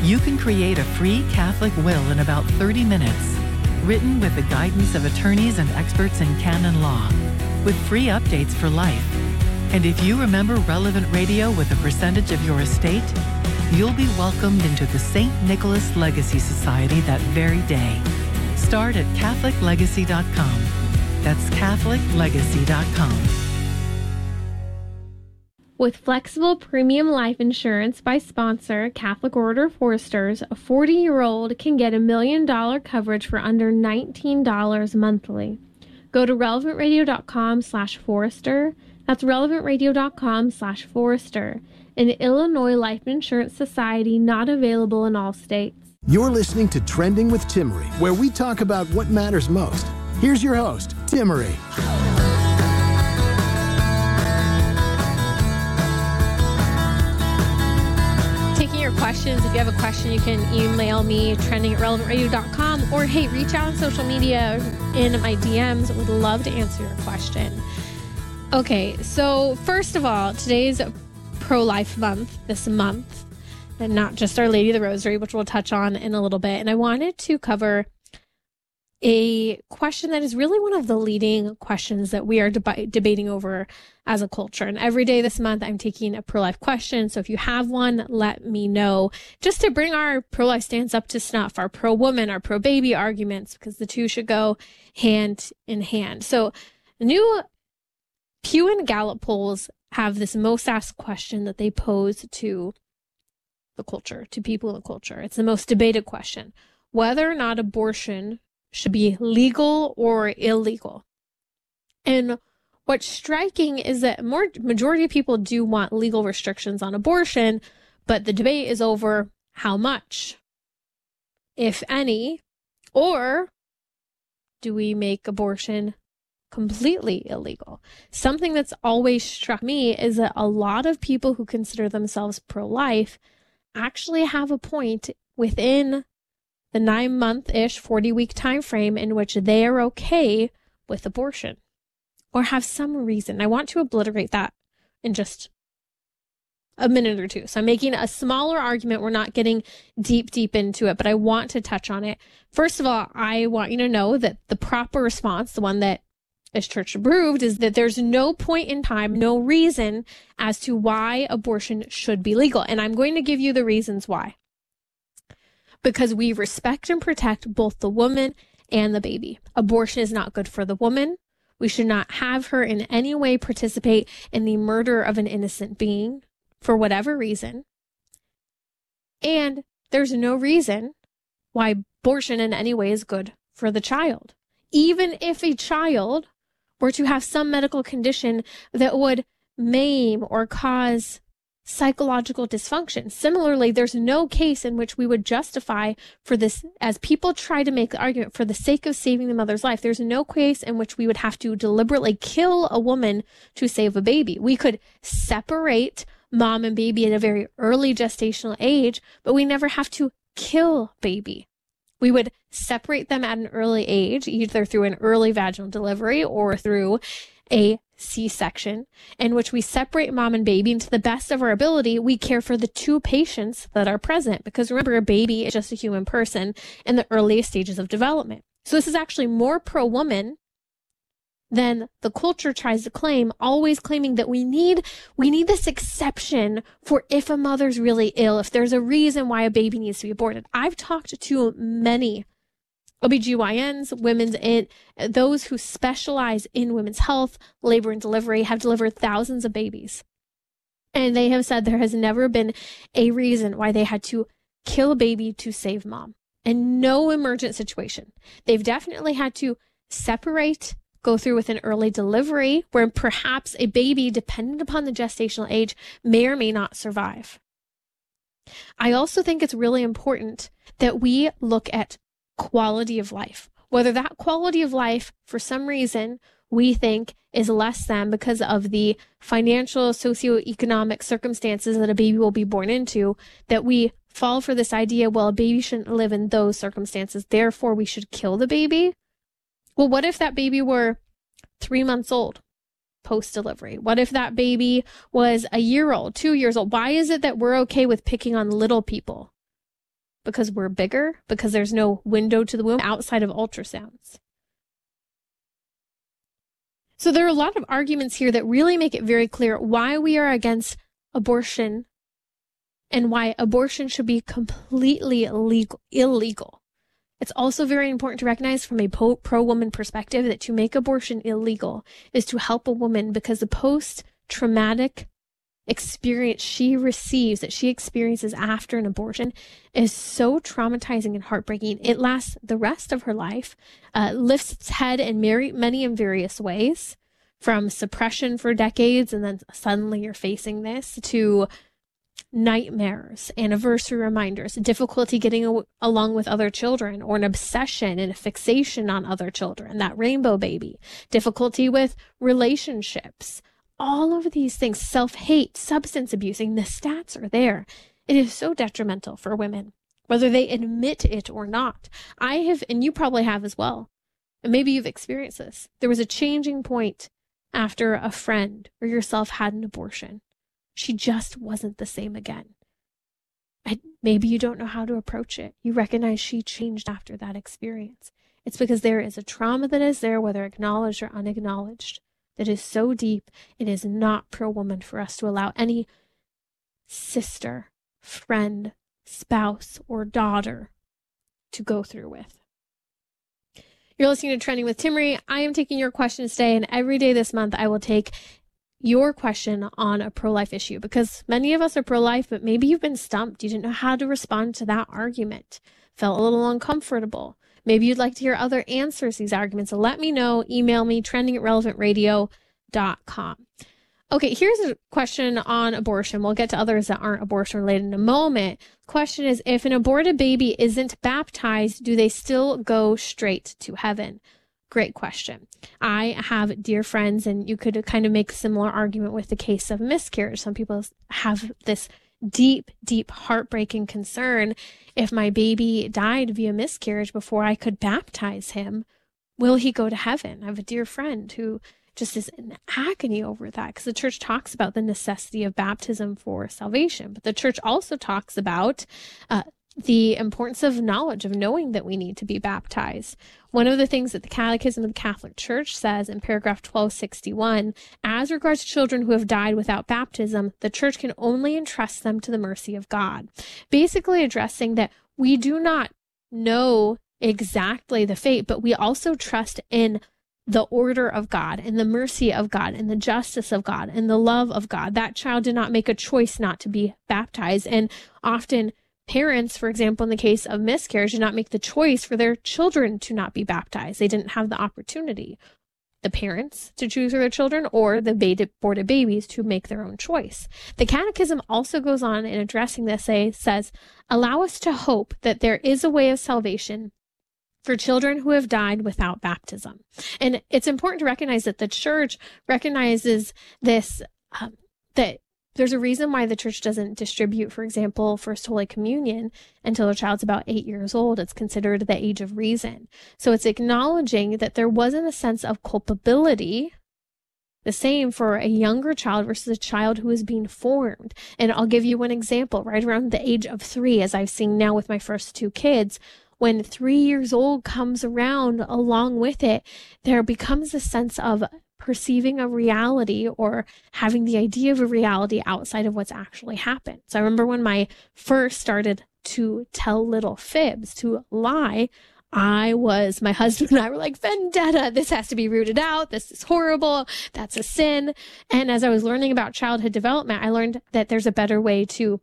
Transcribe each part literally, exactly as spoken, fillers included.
You can create a free Catholic will in about thirty minutes, written with the guidance of attorneys and experts in canon law, with free updates for life. And if you remember relevant radio with a percentage of your estate, you'll be welcomed into the Saint Nicholas Legacy Society that very day. Start at Catholic Legacy dot com. That's Catholic Legacy dot com. With flexible premium life insurance by sponsor Catholic Order of Foresters, a forty-year-old can get a million dollar coverage for under nineteen dollars monthly. Go to relevant radio dot com slash Forester. That's relevant radio dot com slash Forester. An Illinois Life Insurance Society not available in all states. You're listening to Trending with Timmery, where we talk about what matters most. Here's your host, Timmery. Questions. If you have a question, you can email me, trending at relevant radio dot com, or hey, reach out on social media in my D Ms. Would love to answer your question. Okay, so first of all, today's pro-life month, this month, and not just Our Lady of the Rosary, which we'll touch on in a little bit. And I wanted to cover a question that is really one of the leading questions that we are deb- debating over as a culture. And every day this month, I'm taking a pro-life question. So if you have one, let me know, just to bring our pro-life stance up to snuff, our pro-woman, our pro-baby arguments, because the two should go hand in hand. So new Pew and Gallup polls have this most asked question that they pose to the culture, to people in the culture. It's the most debated question: whether or not abortion should be legal or illegal. And what's striking is that more majority of people do want legal restrictions on abortion, but the debate is over how much, if any, or do we make abortion completely illegal? Something that's always struck me is that a lot of people who consider themselves pro-life actually have a point within the nine-month-ish, forty-week time frame in which they are okay with abortion or have some reason. I want to obliterate that in just a minute or two. So I'm making a smaller argument. We're not getting deep, deep into it, but I want to touch on it. First of all, I want you to know that the proper response, the one that is church approved, is that there's no point in time, no reason as to why abortion should be legal. And I'm going to give you the reasons why. Because we respect and protect both the woman and the baby. Abortion is not good for the woman. We should not have her in any way participate in the murder of an innocent being for whatever reason. And there's no reason why abortion in any way is good for the child. Even if a child were to have some medical condition that would maim or cause psychological dysfunction. Similarly, there's no case in which we would justify for this, as people try to make the argument, for the sake of saving the mother's life. There's no case in which we would have to deliberately kill a woman to save a baby. We could separate mom and baby at a very early gestational age, but we never have to kill baby. We would separate them at an early age, either through an early vaginal delivery or through a C-section, in which we separate mom and baby, and to the best of our ability, we care for the two patients that are present. Because remember, a baby is just a human person in the earliest stages of development. So this is actually more pro-woman than the culture tries to claim, always claiming that we need, we need this exception for if a mother's really ill, if there's a reason why a baby needs to be aborted. I've talked to many O B G Y Ns, women's in those who specialize in women's health, labor and delivery, have delivered thousands of babies. And they have said there has never been a reason why they had to kill a baby to save mom. And no emergent situation. They've definitely had to separate, go through with an early delivery where perhaps a baby, dependent upon the gestational age, may or may not survive. I also think it's really important that we look at quality of life, whether that quality of life, for some reason, we think is less than because of the financial, socioeconomic circumstances that a baby will be born into, that we fall for this idea, well, a baby shouldn't live in those circumstances, therefore we should kill the baby. Well, what if that baby were three months old post-delivery? What if that baby was a year old, two years old? Why is it that we're okay with picking on little people? Because we're bigger? Because there's no window to the womb outside of ultrasounds? So there are a lot of arguments here that really make it very clear why we are against abortion and why abortion should be completely illegal. illegal. It's also very important to recognize from a pro-woman perspective that to make abortion illegal is to help a woman, because the post-traumatic experience she receives, that she experiences after an abortion, is so traumatizing and heartbreaking. It lasts the rest of her life, uh, lifts its head in many, many and various ways, from suppression for decades, and then suddenly you're facing this, to nightmares, anniversary reminders, difficulty getting a- along with other children, or an obsession and a fixation on other children, that rainbow baby, difficulty with relationships, all of these things, self-hate, substance abusing, the stats are there. It is so detrimental for women, whether they admit it or not. I have, and you probably have as well, and maybe you've experienced this. There was a changing point after a friend or yourself had an abortion. She just wasn't the same again. And maybe you don't know how to approach it. You recognize she changed after that experience. It's because there is a trauma that is there, whether acknowledged or unacknowledged, that is so deep. It is not pro-woman for us to allow any sister, friend, spouse, or daughter to go through with. You're listening to Trending with Timmerie. I am taking your questions today, and every day this month I will take your question on a pro-life issue, because many of us are pro-life, but maybe you've been stumped. You didn't know how to respond to that argument, felt a little uncomfortable. Maybe you'd like to hear other answers to these arguments. So let me know. Email me, trending at relevant radio dot com. Okay, here's a question on abortion. We'll get to others that aren't abortion related in a moment. Question is, if an aborted baby isn't baptized, do they still go straight to heaven? Great question. I have dear friends, and you could kind of make a similar argument with the case of miscarriage. Some people have this deep, deep heartbreaking concern. If my baby died via miscarriage before I could baptize him, will he go to heaven? I have a dear friend who just is in agony over that, because the church talks about the necessity of baptism for salvation. But the church also talks about uh, the importance of knowledge, of knowing that we need to be baptized. One of the things that the Catechism of the Catholic Church says in paragraph twelve sixty-one, as regards children who have died without baptism, the church can only entrust them to the mercy of God. Basically addressing that we do not know exactly the fate, but we also trust in the order of God and the mercy of God and the justice of God and the love of God. That child did not make a choice not to be baptized. And often parents, for example, in the case of miscarriage, did not make the choice for their children to not be baptized. They didn't have the opportunity, the parents to choose for their children, or the aborted babies to make their own choice. The Catechism also goes on in addressing this, say, says, allow us to hope that there is a way of salvation for children who have died without baptism. And it's important to recognize that the church recognizes this, um, that there's a reason why the church doesn't distribute, for example, First Holy Communion until a child's about eight years old. It's considered the age of reason. So it's acknowledging that there wasn't a sense of culpability, the same for a younger child versus a child who is being formed. And I'll give you one example. Right around the age of three, as I've seen now with my first two kids, when three years old comes around along with it, there becomes a sense of perceiving a reality or having the idea of a reality outside of what's actually happened. So I remember when my first started to tell little fibs, to lie, I was, my husband and I were like, vendetta, this has to be rooted out. This is horrible. That's a sin. And as I was learning about childhood development, I learned that there's a better way to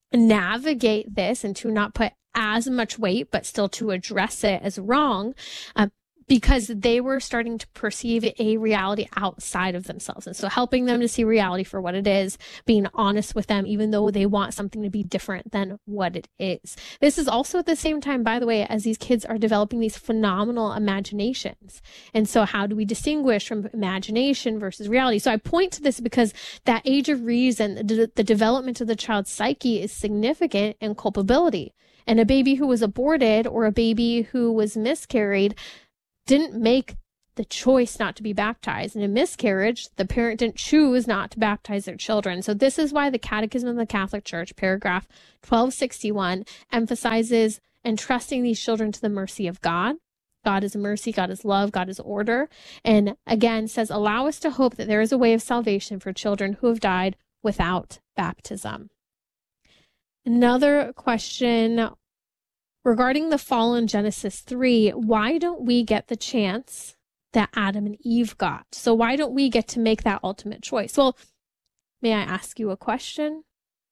navigate this and to not put as much weight, but still to address it as wrong, uh, because they were starting to perceive a reality outside of themselves. And so helping them to see reality for what it is, being honest with them, even though they want something to be different than what it is. This is also at the same time, by the way, as these kids are developing these phenomenal imaginations. And so how do we distinguish from imagination versus reality? So I point to this because that age of reason, the, the development of the child's psyche is significant in culpability. And a baby who was aborted or a baby who was miscarried didn't make the choice not to be baptized. And in miscarriage, the parent didn't choose not to baptize their children. So this is why the Catechism of the Catholic Church, paragraph twelve sixty-one, emphasizes entrusting these children to the mercy of God. God is mercy, God is love, God is order. And again, says, allow us to hope that there is a way of salvation for children who have died without baptism. Another question regarding the fall in Genesis three, why don't we get the chance that Adam and Eve got? So why don't we get to make that ultimate choice? Well, may I ask you a question?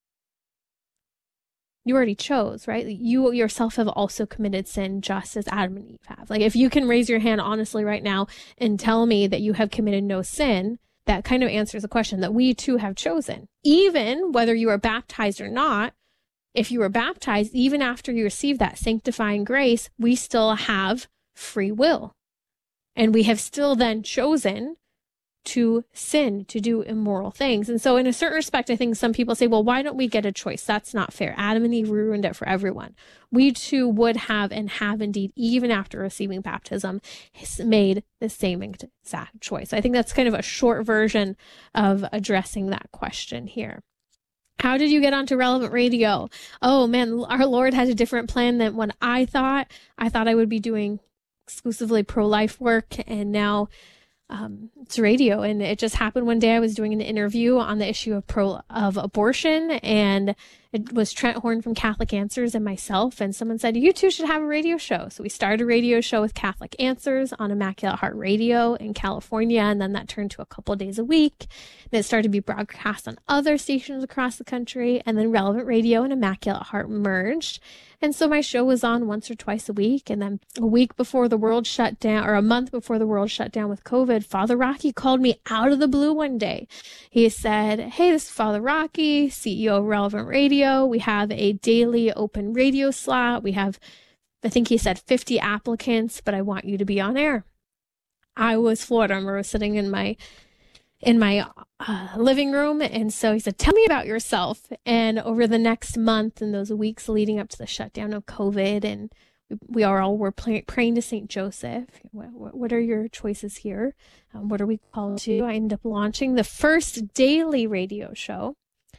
You already chose, right? You yourself have also committed sin just as Adam and Eve have. Like if you can raise your hand honestly right now and tell me that you have committed no sin, that kind of answers the question that we too have chosen. Even whether you are baptized or not, if you were baptized, even after you receive that sanctifying grace, we still have free will. And we have still then chosen to sin, to do immoral things. And so in a certain respect, I think some people say, well, why don't we get a choice? That's not fair. Adam and Eve ruined it for everyone. We too would have and have indeed, even after receiving baptism, made the same exact choice. I think that's kind of a short version of addressing that question here. How did you get onto Relevant Radio? Oh man, our Lord had a different plan than what I thought. I thought I would be doing exclusively pro-life work, and now um, it's radio. And it just happened one day. I was doing an interview on the issue of pro of abortion, and it was Trent Horn from Catholic Answers and myself. And someone said, you two should have a radio show. So we started a radio show with Catholic Answers on Immaculate Heart Radio in California. And then that turned to a couple of days a week. Then it started to be broadcast on other stations across the country. And then Relevant Radio and Immaculate Heart merged. And so my show was on once or twice a week. And then a week before the world shut down, or a month before the world shut down with COVID, Father Rocky called me out of the blue one day. He said, hey, this is Father Rocky, C E O of Relevant Radio. We have a daily open radio slot. We have, I think he said fifty applicants, but I want you to be on air. I was floored. I remember sitting in my in my uh, living room. And so he said, tell me about yourself. And over the next month and those weeks leading up to the shutdown of COVID, and we, we are all were pray, praying to Saint Joseph. What, what are your choices here? Um, what are we called to? I ended up launching the first daily radio show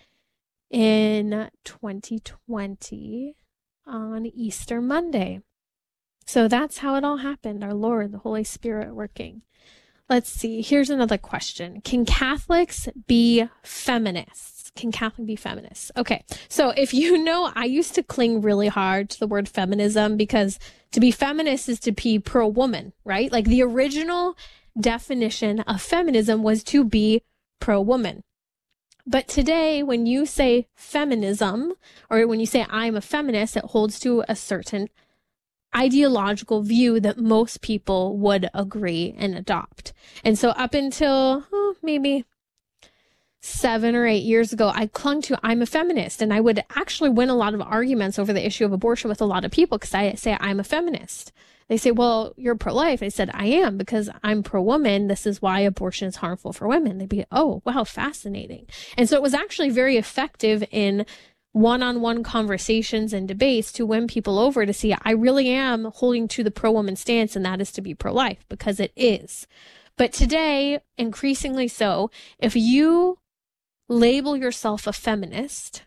in twenty twenty on Easter Monday. So that's how it all happened. Our Lord, the Holy Spirit working. Let's see. Here's another question. Can Catholics be feminists? Can Catholics be feminists? Okay. So if you know, I used to cling really hard to the word feminism, because to be feminist is to be pro-woman, right? Like the original definition of feminism was to be pro-woman. But today, when you say feminism, or when you say I'm a feminist, it holds to a certain ideological view that most people would agree and adopt. And so up until oh, maybe seven or eight years ago, I clung to I'm a feminist, and I would actually win a lot of arguments over the issue of abortion with a lot of people because I say I'm a feminist. They say, well, you're pro-life. I said, I am, because I'm pro-woman. This is why abortion is harmful for women. They'd be, oh, wow, fascinating. And so it was actually very effective in one-on-one conversations and debates to win people over to see I really am holding to the pro-woman stance, and that is to be pro-life, because it is. But today, increasingly so, if you label yourself a feminist,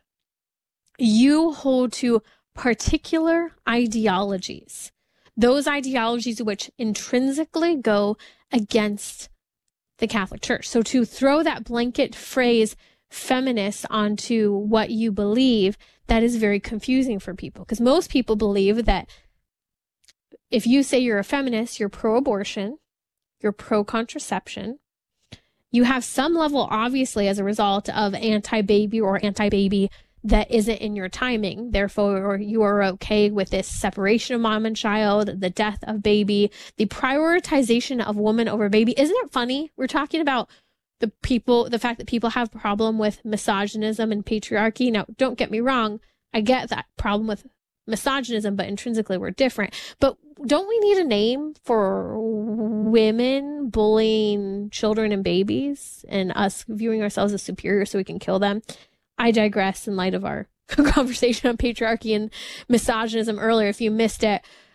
you hold to particular ideologies, those ideologies which intrinsically go against the Catholic Church. So to throw that blanket phrase feminist onto what you believe, that is very confusing for people, because most people believe that if you say you're a feminist, you're pro-abortion, you're pro-contraception, you have some level, obviously, as a result of anti-baby or anti-baby that isn't in your timing. Therefore, you are okay with this separation of mom and child, the death of baby, the prioritization of woman over baby. Isn't it funny? We're talking about the people, the fact that people have a problem with misogynism and patriarchy. Now, don't get me wrong. I get that problem with misogynism, but intrinsically we're different. But don't we need a name for women bullying children and babies, and us viewing ourselves as superior so we can kill them? I digress in light of our conversation on patriarchy and misogynism earlier. If you missed it,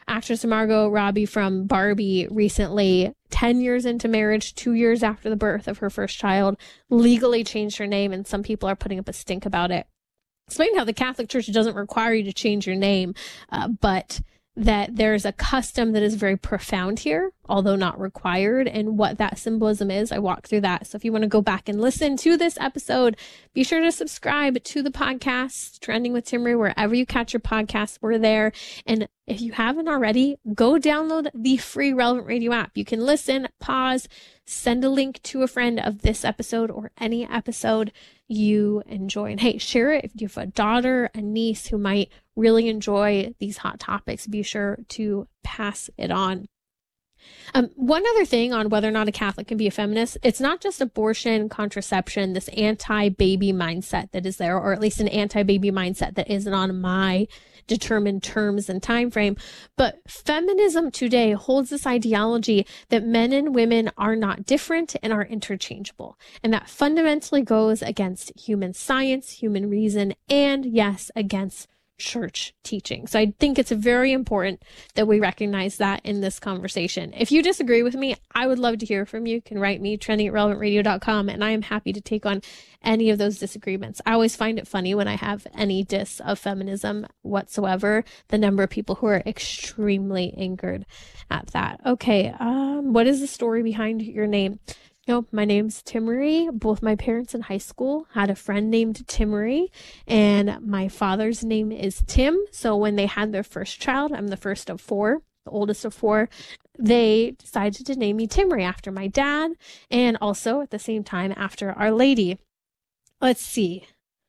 actress Margot Robbie from Barbie recently, ten years into marriage, two years after the birth of her first child, legally changed her name, and some people are putting up a stink about it. Explain how the Catholic Church doesn't require you to change your name, uh, but that there's a custom that is very profound here, although not required, and what that symbolism is. I walk through that. So if you want to go back and listen to this episode, be sure to subscribe to the podcast, Trending with Timmerie, wherever you catch your podcasts, we're there. And if you haven't already, go download the free Relevant Radio app. You can listen, pause, send a link to a friend of this episode or any episode you enjoy. And hey, share it if you have a daughter, a niece who might really enjoy these hot topics. Be sure to pass it on. Um, one other thing on whether or not a Catholic can be a feminist, it's not just abortion, contraception, this anti-baby mindset that is there, or at least an anti-baby mindset that isn't on my determined terms and time frame. But feminism today holds this ideology that men and women are not different and are interchangeable. And that fundamentally goes against human science, human reason, and yes, against church teaching. So I think it's very important that we recognize that in this conversation. If you disagree with me, I would love to hear from you. You can write me, trending at relevant radio dot com, and I am happy to take on any of those disagreements. I always find it funny when I have any diss of feminism whatsoever, the number of people who are extremely angered at that. Okay, um, what is the story behind your name? No, my name's Timmerie. Both my parents in high school had a friend named Timmerie, and my father's name is Tim. So when they had their first child, I'm the first of four, the oldest of four, they decided to name me Timmerie after my dad, and also at the same time after Our Lady. Let's see.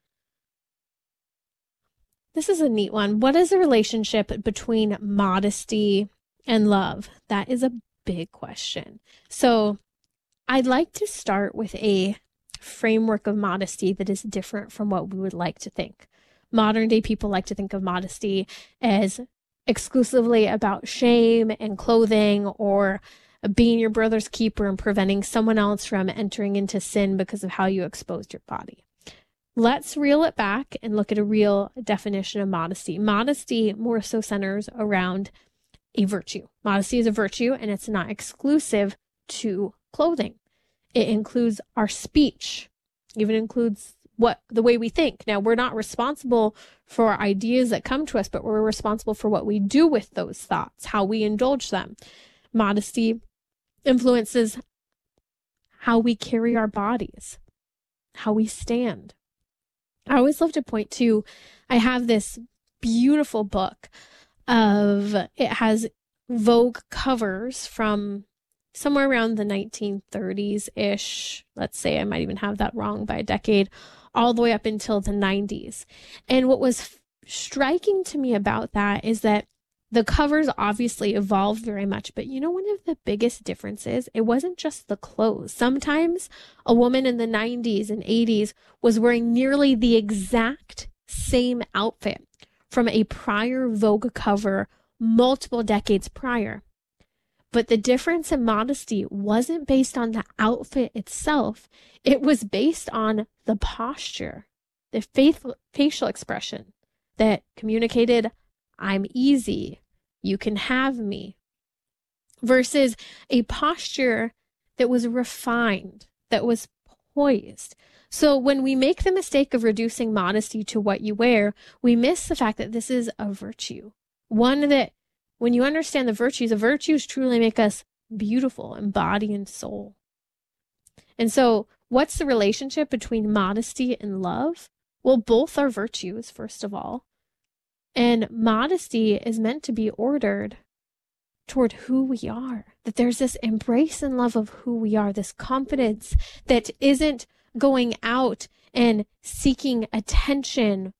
This is a neat one. What is the relationship between modesty and love? That is a big question. So I'd like to start with a framework of modesty that is different from what we would like to think. Modern day people like to think of modesty as exclusively about shame and clothing, or being your brother's keeper and preventing someone else from entering into sin because of how you exposed your body. Let's reel it back and look at a real definition of modesty. Modesty more so centers around a virtue. Modesty is a virtue, and it's not exclusive to clothing. It includes our speech, even includes what the way we think. Now, we're not responsible for ideas that come to us, but we're responsible for what we do with those thoughts, how we indulge them. Modesty influences how we carry our bodies, how we stand. I always love to point to, I have this beautiful book of, it has Vogue covers from somewhere around the nineteen thirties-ish. Let's say I might even have that wrong by a decade, all the way up until the nineties. And what was f- striking to me about that is that the covers obviously evolved very much, but you know, one of the biggest differences, it wasn't just the clothes. Sometimes a woman in the nineties and eighties was wearing nearly the exact same outfit from a prior Vogue cover multiple decades prior. But the difference in modesty wasn't based on the outfit itself. It was based on the posture, the faithful, facial expression that communicated, I'm easy, you can have me, versus a posture that was refined, that was poised. So when we make the mistake of reducing modesty to what you wear, we miss the fact that this is a virtue. One that, when you understand the virtues, the virtues truly make us beautiful in body and soul. And so what's the relationship between modesty and love? Well, both are virtues, first of all. And modesty is meant to be ordered toward who we are. That there's this embrace and love of who we are, this confidence that isn't going out and seeking attention,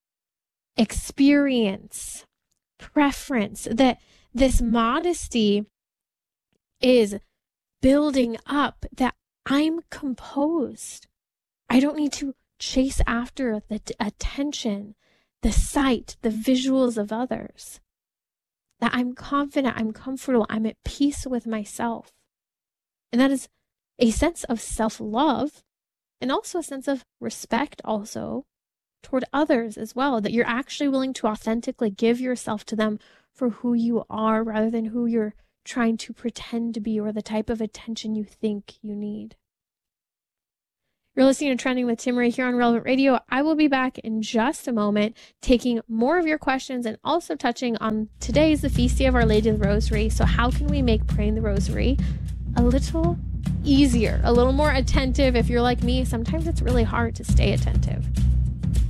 experience, preference, that this modesty is building up, that I'm composed. I don't need to chase after the t- attention, the sight, the visuals of others. That I'm confident, I'm comfortable, I'm at peace with myself. And that is a sense of self-love, and also a sense of respect also toward others as well, that you're actually willing to authentically give yourself to them for who you are rather than who you're trying to pretend to be or the type of attention you think you need. You're listening to Trending with Timmerie here on Relevant Radio. I will be back in just a moment, taking more of your questions and also touching on today's the feast day of Our Lady of the Rosary. So how can we make praying the Rosary a little easier, a little more attentive? If you're like me, sometimes it's really hard to stay attentive.